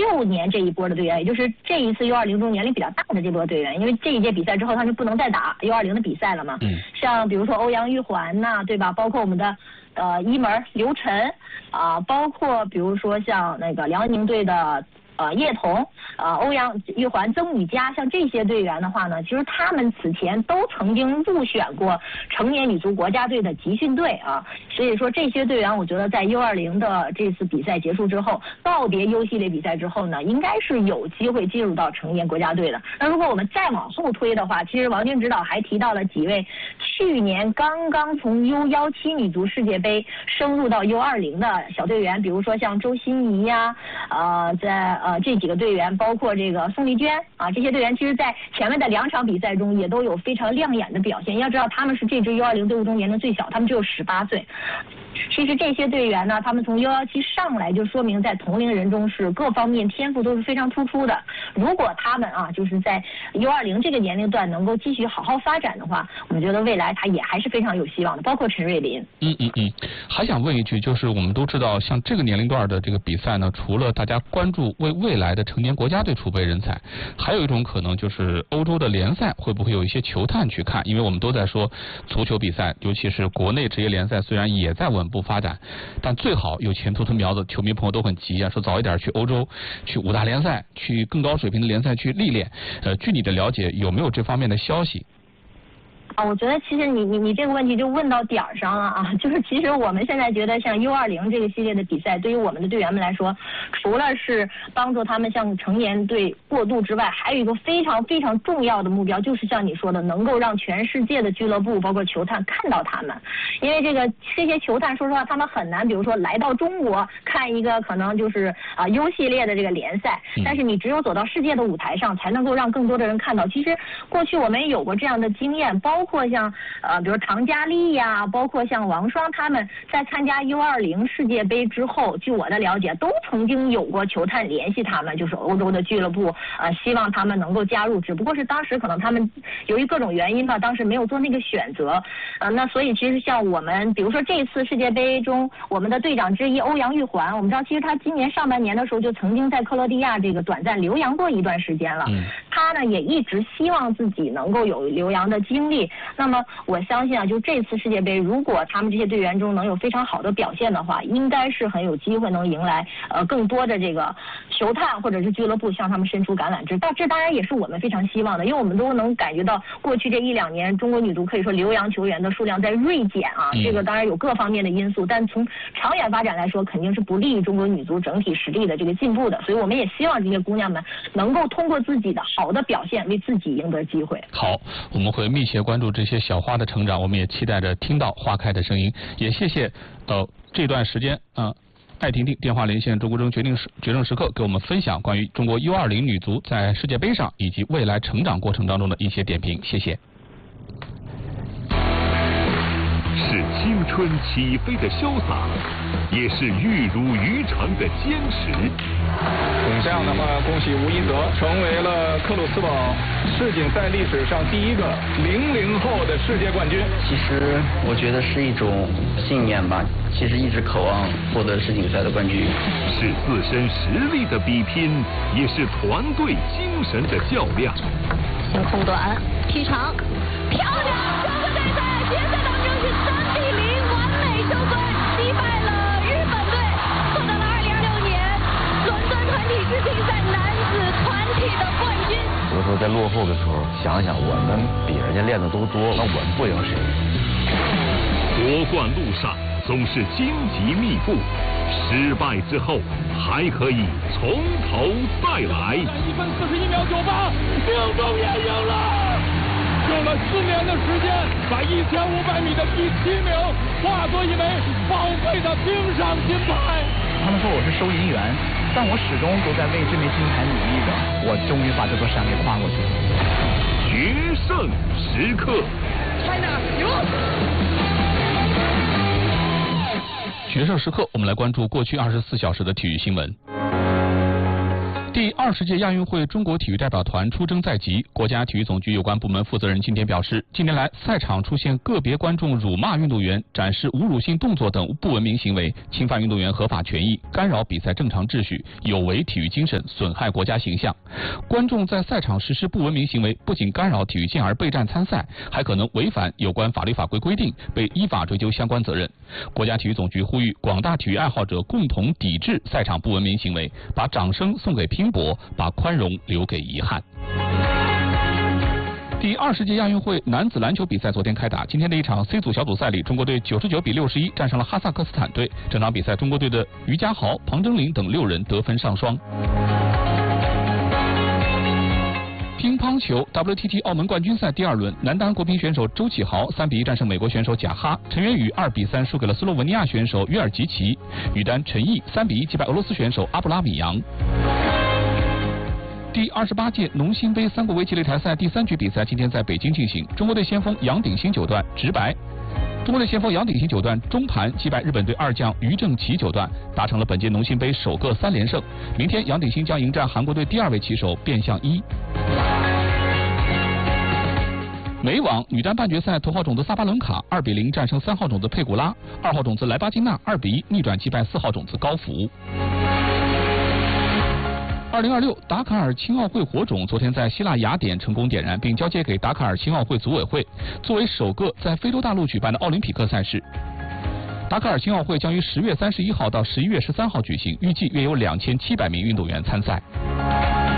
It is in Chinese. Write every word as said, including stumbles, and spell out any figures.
六年这一波的队员，也就是这一次 U 二零中年龄比较大的这波队员，因为这一届比赛之后他就不能再打 U 二零的比赛了嘛。嗯。像比如说欧阳玉环呐，对吧？包括我们的呃一门刘晨啊、呃，包括比如说像那个辽宁队的。呃，叶童、呃，欧阳玉环、曾雨佳，像这些队员的话呢，其实他们此前都曾经入选过成年女足国家队的集训队啊，所以说这些队员，我觉得在 U 二零的这次比赛结束之后，告别 U 系列比赛之后呢，应该是有机会进入到成年国家队的。那如果我们再往后推的话，其实王军指导还提到了几位去年刚刚从 U 十七女足世界杯升入到 U 二零的小队员，比如说像周欣怡呀，呃，在呃。呃，这几个队员包括这个宋丽娟啊，这些队员其实在前面的两场比赛中也都有非常亮眼的表现。要知道他们是这支 U 二零队伍中年龄最小，他们只有十八岁。其实这些队员呢，他们从 U 十七上来就说明在同龄人中是各方面天赋都是非常突出的。如果他们啊，就是在 U 二零这个年龄段能够继续好好发展的话，我们觉得未来他也还是非常有希望的。包括陈瑞琳。 嗯嗯嗯，还想问一句，就是我们都知道，像这个年龄段的这个比赛呢，除了大家关注为未来的成年国家队储备人才，还有一种可能就是欧洲的联赛会不会有一些球探去看？因为我们都在说足球比赛，尤其是国内职业联赛，虽然也在稳步发展，但最好有前途的苗子，球迷朋友都很急啊，说早一点去欧洲、去五大联赛、去更高水平的联赛去历练。呃，据你的了解，有没有这方面的消息？ 啊，我觉得其实你你你这个问题就问到点儿上了啊，就是其实我们现在觉得像 U 二零这个系列的比赛，对于我们的队员们来说，除了是帮助他们向成年队过渡之外，还有一个非常非常重要的目标，就是像你说的，能够让全世界的俱乐部包括球探看到他们，因为这个这些球探说实话，他们很难，比如说来到中国看一个可能就是啊 U 系列的这个联赛，但是你只有走到世界的舞台上，才能够让更多的人看到。其实过去我们也有过这样的经验，包括包括像呃，比如唐佳丽呀，包括像王霜，他们在参加 U 二零世界杯之后，据我的了解，都曾经有过球探联系他们，就是欧洲的俱乐部，呃，希望他们能够加入，只不过是当时可能他们由于各种原因吧，当时没有做那个选择，呃，那所以其实像我们，比如说这次世界杯中，我们的队长之一欧阳玉环，我们知道其实他今年上半年的时候就曾经在克罗地亚这个短暂留洋过一段时间了，嗯、他呢也一直希望自己能够有留洋的经历。那么我相信啊，就这次世界杯，如果他们这些队员中能有非常好的表现的话，应该是很有机会能迎来呃更多的这个球探或者是俱乐部向他们伸出橄榄枝。但这当然也是我们非常希望的，因为我们都能感觉到过去这一两年中国女足可以说留洋球员的数量在锐减啊，这个当然有各方面的因素，但从长远发展来说，肯定是不利于中国女足整体实力的这个进步的。所以我们也希望这些姑娘们能够通过自己的好的表现，为自己赢得机会。 好，我们会密切关注这些小花的成长，我们也期待着听到花开的声音。也谢谢呃这段时间啊、呃，艾婷婷电话连线中国中决定时决胜时刻，给我们分享关于中国 U 二零女足在世界杯上以及未来成长过程当中的一些点评。谢谢。 是青春起飞的潇洒，也是玉如渔场的坚持。 这样的话，恭喜吴一泽成为了克鲁斯堡世锦赛历史上第一个零零后的世界冠军。 其实我觉得是一种信念吧，其实一直渴望获得世锦赛的冠军。 是自身实力的比拼，也是团队精神的较量。 先空短，踢长，漂亮！中国队在决赛当中是三比零完美收官，击败了日本队，获得了二零二六年伦敦团体世锦赛男子团体的冠军。 有的时候在落后的时候，想想我们比人家练的都多，那我们不赢谁？ 夺冠路上总是荆棘密布，失败之后还可以从头再来。 一分四十一秒九八，命中也赢了。用了四年的时间，把一千五百米的第七名化作一枚宝贵的冰上金牌。 他们说我是收银员，但我始终都在为这枚金牌努力着。我终于把这座山给跨过去了。 决胜时刻 ，China 赢。 决胜时刻，我们来关注过去二十四小时的体育新闻。第第二十届亚运会中国体育代表团出征在即，国家体育总局有关部门负责人今天表示，近年来赛场出现个别观众辱骂运动员、展示侮辱性动作等不文明行为，侵犯运动员合法权益，干扰比赛正常秩序，有违体育精神，损害国家形象。观众在赛场实施不文明行为，不仅干扰体育健儿备战参赛，还可能违反有关法律法规规定，被依法追究相关责任。国家体育总局呼吁广大体育爱好者共同抵制赛场不文明行为，把掌声送给拼搏，把宽容留给遗憾。第二十届亚运会男子篮球比赛昨天开打，今天的一场 C 组小组赛里，中国队九十九比六十一战胜了哈萨克斯坦队。这场比赛，中国队的于家豪、庞征琳等六人得分上双。乒乓球 W T T 澳门冠军赛第二轮，男单国乒选手周启豪三比一战胜美国选手贾哈，陈元宇二比三输给了斯洛文尼亚选手约尔吉奇，女单陈毅三比一击败俄罗斯选手阿布拉米扬。第二十八届农心杯三国围棋擂台赛第三局比赛今天在北京进行，中国队先锋杨鼎新九段直白。中国队先锋杨鼎新九段中盘击败日本队二将于正奇九段，达成了本届农心杯首个三连胜。明天杨鼎新将迎战韩国队第二位棋手卞相一。美网女单半决赛，头号种子萨巴伦卡二比零战胜三号种子佩古拉，二号种子莱巴金娜二比一逆转击败四号种子高福。二零二六达卡尔青奥会火种昨天在希腊雅典成功点燃，并交接给达卡尔青奥会组委会。作为首个在非洲大陆举办的奥林匹克赛事，达卡尔青奥会将于十月三十一号到十一月十三号举行，预计约有两千七百名运动员参赛。